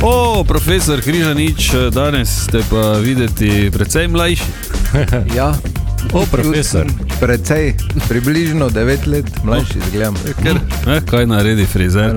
Profesor Križanič, danes ste pa videti precej mlajši. Ja. Profesor. Precej, približno 9 let mlajši izgledam. Kaj naredi frizer?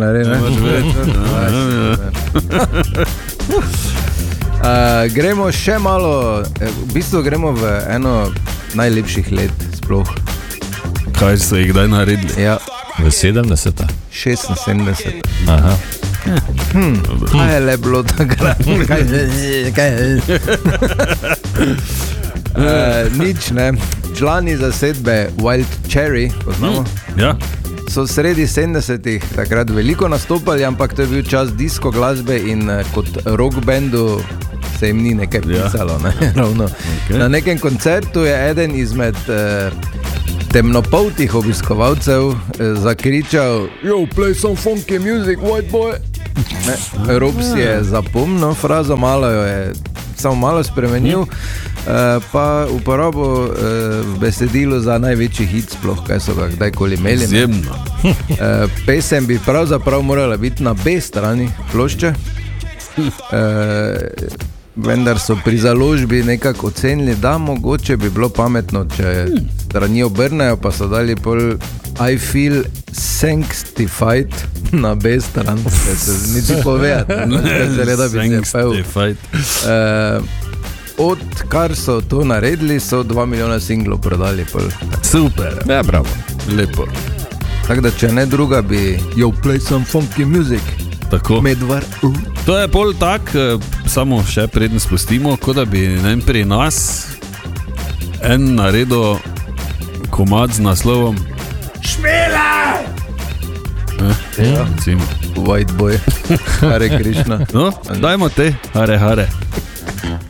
Gremo še malo, v bistvu gremo v eno najlepših let sploh. Kaj so jih kdaj naredili? Ja. V 70. 76. Aha. Kaj je le bilo takrat? Nič ne. Člani zasedbe Wild Cherry, poznamo? Ja. So sredi 70-ih takrat veliko nastopali, ampak to je bil čas disco glasbe in kot rock bandu se jim ni nekaj pisalo. Ne? Ravno. Okay. Na nekem koncertu je eden izmed temnopoltih obiskovalcev zakričal: "Yo, play some funky music, white boy." Rob si je zapomnil frazo, malo jo je samo malo spremenil, pa uporabil v besedilu za največji hit sploh, kaj so ga kdajkoli imeli. Izjemno. Pesem bi pravzaprav morala biti na B strani plošče, vendar so pri založbi nekako ocenili, da mogoče bi bilo pametno, če strani obrnejo, pa so dali pol I feel sanctified na B stran, kaj se niti povedati, da bi se pel. Odkar so to naredili, so 2 milijona singlov prodali pol. Super. Ja, bravo. Lepo. Tako da, če ne druga, bi Yo, play some funky music. Tako. Medvar. To je pol tak, samo še predn spustimo, kot da bi pri nas en naredil komad z naslovom Šmela! Ja. White boy. Hare Krishna. No, dajmo te. Hare, hare.